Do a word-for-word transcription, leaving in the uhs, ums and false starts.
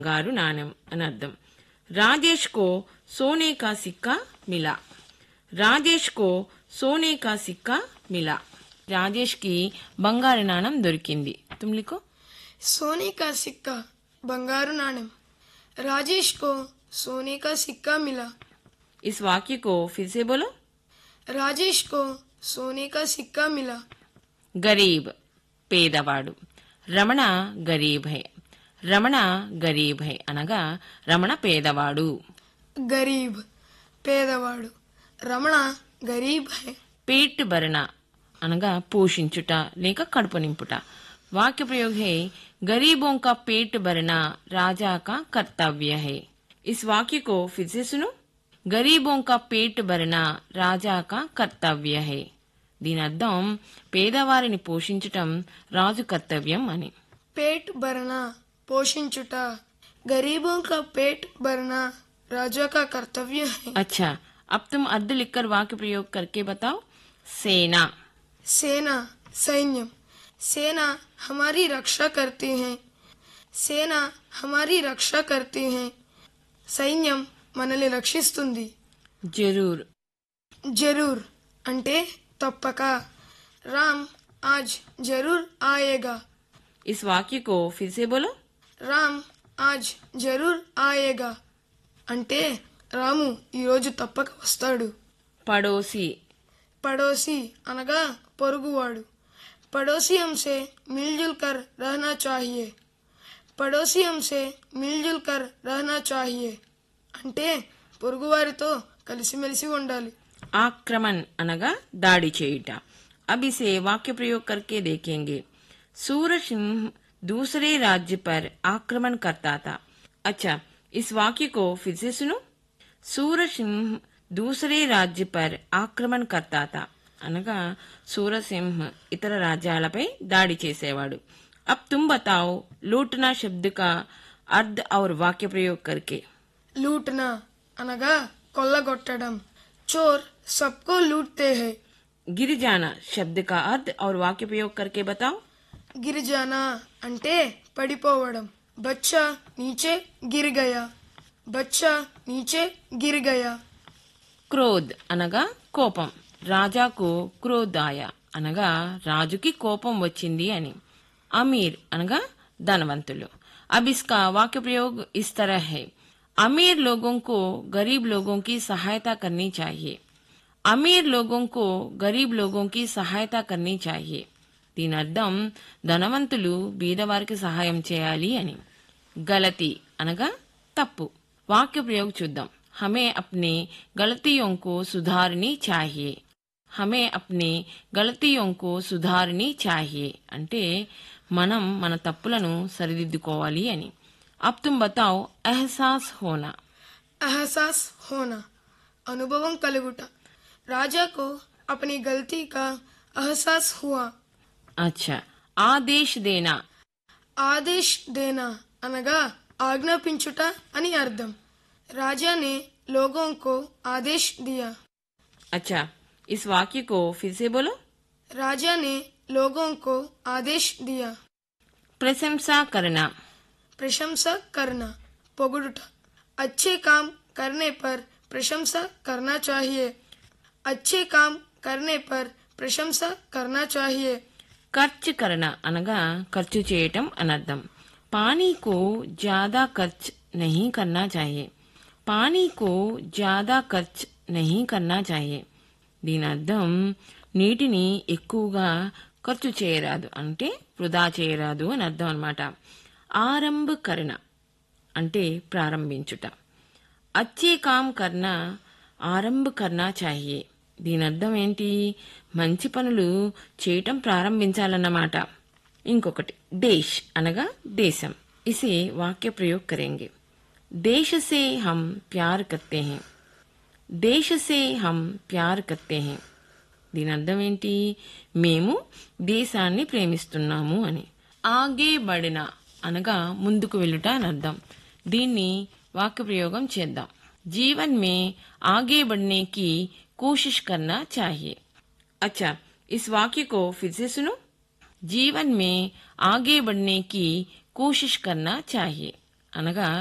బంగారు నాణెం అని అర్థం. రాజేష్ కో సోనే కా సిక్కా మిలా. రాజేష్ కో సోనే కా సిక్కా మిలా. రాజేష్ కి బంగారు నాణెం దొరికింది. तुम लिखो. सोने का सिक्का बंगारू नाणेम. राजेश को सोने का सिक्का मिला. इस वाक्य को फिर से बोलो. राजेश को सोने का सिक्का मिला. गरीब పేదవాడు. రమణ గరీబ్ హై. రమణ గరీబ్ హై అనగా రమణ పేదవాడు. गरीब పేదవాడు. రమణ గరీబ్ హై. పేట్ భరణ అనగా పోషించుట లేక కడుపు నింపుట. वाक्य प्रयोग है गरीबों का पेट भरना राजा का कर्तव्य है. इस वाक्य को फिर से सुनो. गरीबों का पेट भरना राजा का कर्तव्य है. దీని అర్థం పేదవారిని పోషించటం రాజు కర్తవ్యం అని. पेट भरना పోషించుట. गरीबों का पेट भरना राजा का कर्तव्य है. अच्छा, अब तुम अर्ध लिखकर वाक्य प्रयोग करके बताओ. सेना. सेना सैन्यम. सेना हमारी रक्षा करती है. सेना हमारी रक्षा करती है. సైన్యం మనల్ని రక్షిస్తుంది. జరూర్. జరూర్ అంటే తప్పక. రామ్ ఆజ్ జరూర్ ఆయేగా. इस वाक्य को फिर से बोलो. రామ్ ఆజ్ జరూర్ ఆయేగా అంటే రాము ఈరోజు తప్పక వస్తాడు. పడోసి. పడోసి అనగా పొరుగువాడు. पड़ोसी हमसे मिलजुल कर रहना चाहिए. पड़ोसी हमसे मिलजुल कर रहना चाहिए అంటే పొరుగువారితో కలిసిమెలిసి ఉండాలి. ఆక్రమణ్ అనగా దాడి చేయుట. अब इसे वाक्य प्रयोग करके देखेंगे. सूरज सिंह दूसरे राज्य पर आक्रमण करता था. अच्छा, इस वाक्य को फिर से सुनो. सूरज सिंह दूसरे राज्य पर आक्रमण करता था అనగా సూరసింహ్ ఇతర రాజ్యాలపై దాడి చేసేవాడు. अब तुम बताओ लूटना शब्द का अर्थ और वाक्य प्रयोग करके. లూటనా అనగా కొల్లగొట్టడం. చోర్ సబ్కో లూटते हैं. गिर जाना शब्द का अर्थ और वाक्य प्रयोग करके बताओ. గిరిజానా అంటే పడిపోవడం. బచ్చా నీచే గిర్ గయా. బచ్చా నీచే గిర్ గయా. క్రోధ్ అనగా కోపం. రాజాకు క్రోధాయ అనగా రాజుకి కోపం వచ్చింది అని. అమీర్ అనగా ధనవంతులు. अब इसका वाक्य प्रयोग इस तरह है. अमीर लोगों को गरीब लोगों की सहायता करनी चाहिए. अमीर लोगों को गरीब लोगों की सहायता करनी चाहिए. దీని అర్థం ధనవంతులు బీదవారికి సహాయం చేయాలి అని. గలతీ అనగా తప్పు. వాక్య ప్రయోగం చూద్దాం. हमें अपने गलतियों को सुधारनी चाहिए. हमें अपने गलतियों को सुधारनी चाहिए అంటే మనం మన తప్పులను సరిదిద్దుకోవాలి అని. अब तुम बताओ एहसास होना. एहसास होना అనుభవం కలుగుట. राजा को अपनी गलती का एहसास हुआ. अच्छा, आदेश देना. ఆదేశ్ దేనా అనగా ఆజ్ఞాపించుట అని అర్థం. राजा ने लोगों को आदेश दिया. अच्छा, इस वाक्य को फिर से बोलो. राजा ने लोगों को आदेश दिया. प्रशंसा करना. प्रशंसा करना పొగుడుట. अच्छे काम करने पर प्रशंसा करना चाहिए. अच्छे काम करने पर प्रशंसा करना चाहिए. ఖర్చు करना అనగా ఖర్చు చేయటం అనర్థం. पानी को ज्यादा खर्च नहीं करना चाहिए. पानी को ज्यादा खर्च नहीं करना चाहिए. దీని అర్థం నీటిని ఎక్కువగా ఖర్చు చేయరాదు అంటే వృధా చేయరాదు అని అర్థం అన్నమాట. ఆరంభకరణ అంటే ప్రారంభించుట. అచ్చే కామ్ కర్నా ఆరంభ కర్నా చాహియే. దీని అర్థం ఏంటి? మంచి పనులు చేయటం ప్రారంభించాలన్నమాట. ఇంకొకటి దేశ్ అనగా దేశం. ఇసే వాక్య ప్రయోగ్ కరేంగే. देश से हम प्यार करते हैं. देश से हम प्यार करते हैं. దీని అర్థం ఏంటి? మేము దేశాన్ని ప్రేమిస్తున్నాము అని. ఆగే బడిన అనగా ముందుకు వెళ్ళుట అని అర్థం. దీన్ని వాక్య ప్రయోగం చేద్దాం. జీవన్ మే ఆగే బడ్నే కి కోషిష్ కర్నా చాహియే. अच्छा, इस वाक्य को फिर से सुनो. जीवन में आगे बढ़ने की कोशिश करना चाहिए. అనగా